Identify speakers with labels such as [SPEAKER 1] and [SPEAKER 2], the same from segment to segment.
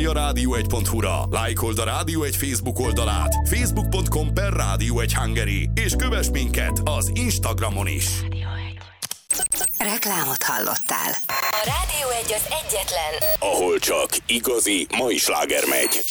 [SPEAKER 1] a rádió1.hu-ra, lájkold a Rádió 1 Facebook oldalát, facebook.com/Rádió1 és kövess minket az Instagramon is.
[SPEAKER 2] Reklámot hallottál.
[SPEAKER 3] A Rádió 1 az egyetlen,
[SPEAKER 1] ahol csak igazi mai sláger megy.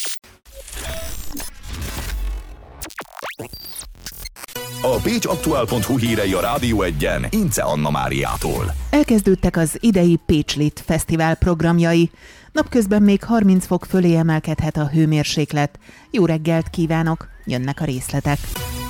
[SPEAKER 1] A pécsaktuál.hu hírei a Rádió 1-en Ince Anna Máriától.
[SPEAKER 4] Elkezdődtek az idei Pécslit Fesztivál programjai. Napközben még 30 fok fölé emelkedhet a hőmérséklet. Jó reggelt kívánok, jönnek a részletek.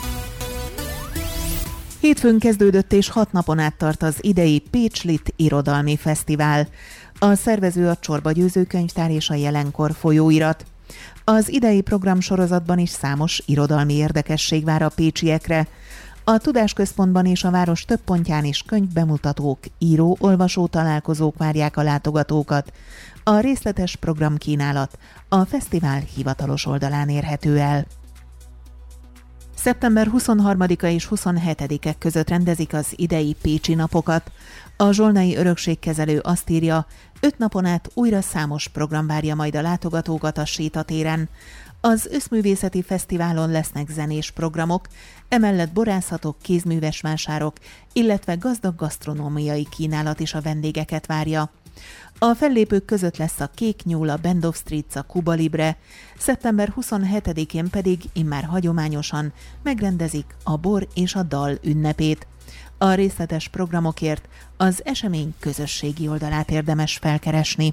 [SPEAKER 4] Hétfőn kezdődött és 6 napon át tart az idei Pécslit Irodalmi Fesztivál. A szervező a Csorba Győző Könyvtár és a Jelenkor folyóirat. Az idei programsorozatban is számos irodalmi érdekesség vár a pécsiekre. A Tudásközpontban és a város több pontján is könyvbemutatók, író-olvasó találkozók várják a látogatókat. A részletes programkínálat a fesztivál hivatalos oldalán érhető el. Szeptember 23-a és 27-e között rendezik az idei Pécsi napokat. A zsolnai örökségkezelő azt írja, 5 napon át újra számos program várja majd a látogatókat a sétatéren. Az Összművészeti Fesztiválon lesznek zenés programok, emellett borászatok, kézműves vásárok, illetve gazdag gasztronómiai kínálat is a vendégeket várja. A fellépők között lesz a Kék Nyúl, a Band of Streets, a Cuba Libre, szeptember 27-én pedig immár hagyományosan megrendezik a Bor és a Dal ünnepét. A részletes programokért az esemény közösségi oldalát érdemes felkeresni.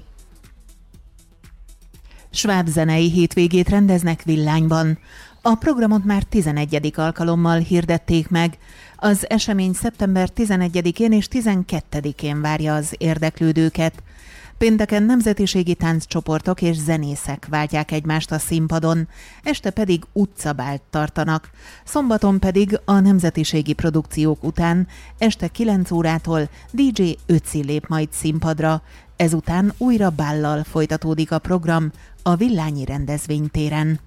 [SPEAKER 4] Sváb zenei hétvégét rendeznek Villányban. A programot már 11. alkalommal hirdették meg. Az esemény szeptember 11-én és 12-én várja az érdeklődőket. Pénteken nemzetiségi tánccsoportok és zenészek váltják egymást a színpadon, este pedig utcabált tartanak. Szombaton pedig a nemzetiségi produkciók után este 9 órától DJ Ötzi lép majd színpadra. Ezután újra bállal folytatódik a program a Villányi rendezvénytéren.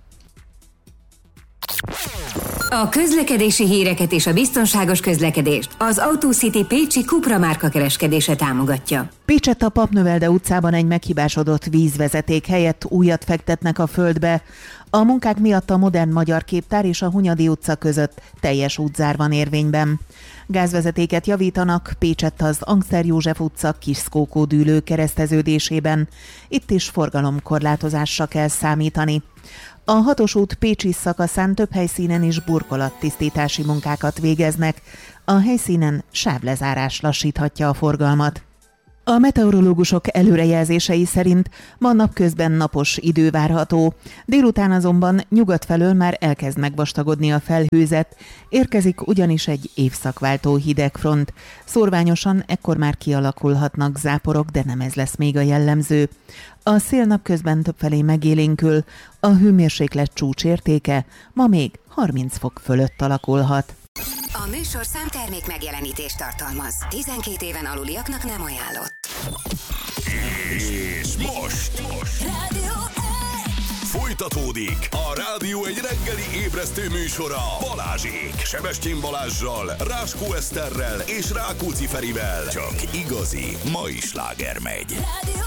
[SPEAKER 2] A közlekedési híreket és a biztonságos közlekedést az AutoCity Pécsi Cupra márka kereskedése támogatja.
[SPEAKER 4] Pécsett a Papnövelde utcában egy meghibásodott vízvezeték helyett újat fektetnek a földbe. A munkák miatt a Modern Magyar Képtár és a Hunyadi utca között teljes útzár van érvényben. Gázvezetéket javítanak Pécsett az Angszer József utca Kiszkókó dűlő kereszteződésében. Itt is forgalomkorlátozásra kell számítani. A 6-os út pécsi szakaszán több helyszínen is burkolattisztítási munkákat végeznek. A helyszínen sávlezárás lassíthatja a forgalmat. A meteorológusok előrejelzései szerint ma napközben napos idő várható. Délután azonban nyugat felől már elkezd megvastagodni a felhőzet, érkezik ugyanis egy évszakváltó hidegfront. Szórványosan ekkor már kialakulhatnak záporok, de nem ez lesz még a jellemző. A szél napközben többfelé megélénkül, a hőmérséklet csúcsértéke ma még 30 fok fölött alakulhat.
[SPEAKER 2] A műsor számtermék megjelenítést tartalmaz. 12 éven aluliaknak nem ajánlott.
[SPEAKER 1] És most
[SPEAKER 3] Rádió 1.
[SPEAKER 1] folytatódik a Rádió 1 reggeli ébresztő műsora Balázsék, Sebestyén Balázssal, Ráskó Eszterrel és Rákóczi Ferivel. Csak igazi mai sláger megy.
[SPEAKER 3] Rádió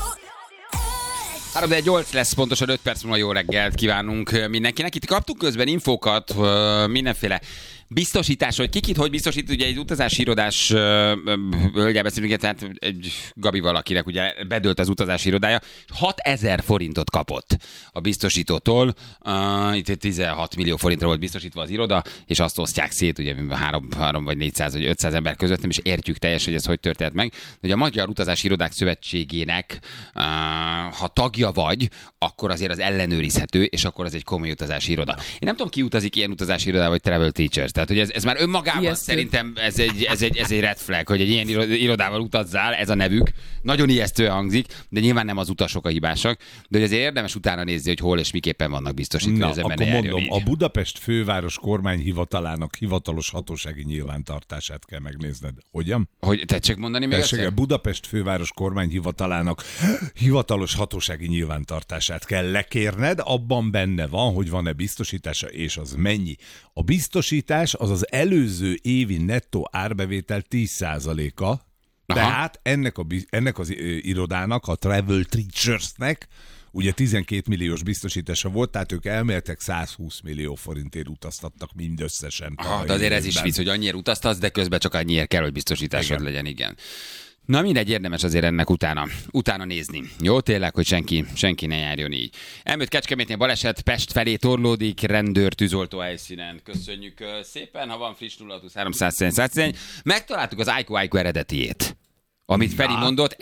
[SPEAKER 5] 3-8 lesz, pontosan 5 perc múlva jó reggelt kívánunk mindenkinek. Itt kaptunk közben infókat, mindenféle biztosítás, hogy kikit hogy biztosít, ugye egy utazási irodás hölgyel beszélünk, tehát egy Gabi valakinek ugye bedőlt az utazási irodája, 6000 forintot kapott a biztosítótól, itt 16 millió forintra volt biztosítva az iroda, és azt osztják szét, ugye 3 vagy 400 vagy 500 ember között, nem is értjük teljesen, hogy ez hogy történt meg. Ugye a Magyar Utazási Irodák Szövetségének, ha tagja vagy, akkor azért az ellenőrizhető, és akkor az egy komoly utazási iroda. Én nem tudom, ki utazik ilyen utazási irodába, vagy travel teachers. Tehát, hogy ez már önmagában ijesztő. Szerintem ez egy red flag, hogy egy ilyen irodával utazzál, ez a nevük. Nagyon ijesztően hangzik, de nyilván nem az utasok a hibásak, de hogy azért érdemes utána nézni, hogy hol és miképpen vannak biztosítva.
[SPEAKER 6] Na, akkor mondom, a Budapest főváros kormányhivatalának hivatalos hatósági nyilvántartását kell megnézned. Hogyan?
[SPEAKER 5] Hogy tetszik mondani még egyszer?
[SPEAKER 6] A Budapest főváros kormányhivatalának hivatalos hatósági nyilvántartását kell lekérned, abban benne van, hogy van-e biztosítása, és az mennyi. A biztosítás az az előző évi nettó árbevétel 10%-a, tehát ennek az irodának, a Travel Teachersnek ugye 12 milliós biztosítása volt, tehát ők elméltek 120 millió forintért utaztattak mindösszesen.
[SPEAKER 5] De azért ez is vicc, hogy annyira utaztatsz, de közben csak annyiért kell, hogy biztosításod legyen, igen. Na mindegy, érdemes azért ennek utána nézni. Jó, tényleg, hogy senki ne járjon így. Elmúlt Kecskemétnél baleset, Pest felé torlódik, rendőr tűzoltó helyszínen. Köszönjük szépen, ha van friss 023 megtaláltuk az Aiko eredetiét, amit Feri mondott,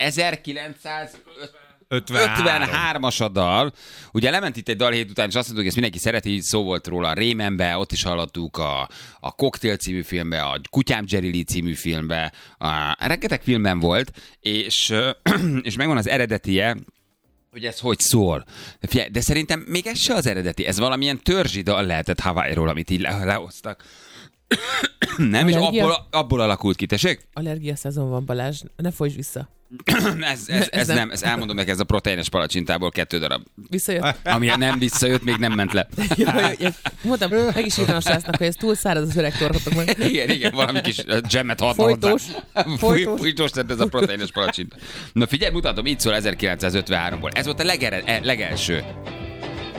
[SPEAKER 5] 1953-as a dal. Ugye lement itt egy dal hét után, és azt mondtuk, hogy ezt mindenki szereti, szó volt róla a Rémenbe, ott is hallottuk a Cocktail című filmbe, a Kutyám Jerry Lee című filmbe, rengeteg filmben volt, és megvan az eredetie, hogy ez hogy szól. De szerintem még ez se az eredeti, ez valamilyen törzsi dal lehetett Hawaii-ról, amit így lehoztak. Nem, allergia? És abból alakult ki, tessék?
[SPEAKER 7] Allergia szezon van, Balázs, ne folyts vissza.
[SPEAKER 5] ez nem, ezt elmondom meg, ez a proteínes palacsintából 2 darab.
[SPEAKER 7] Visszajött?
[SPEAKER 5] Ami nem visszajött, még nem ment le.
[SPEAKER 7] Mondtam, meg is írtam a srácnak, hogy ez túl száraz, az öreg torhatok meg.
[SPEAKER 5] Igen, valami kis dzsemmet hatna hozzá. Folytós lett ez a proteínes palacsinta. Na figyelj, mutatom, így szól 1953-ból. Ez volt a legelső.